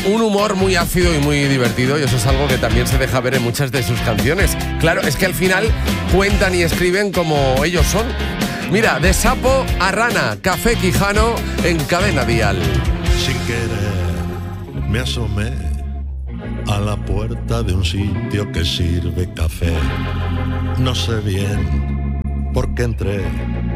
un humor muy ácido y muy divertido, y eso es algo que también se deja ver en muchas de sus canciones. Claro, es que al final cuentan y escriben como ellos son. Mira, de sapo a rana, Café Quijano en Cadena Dial. Sin querer me asomé a la puerta de un sitio que sirve café. No sé bien por qué entré,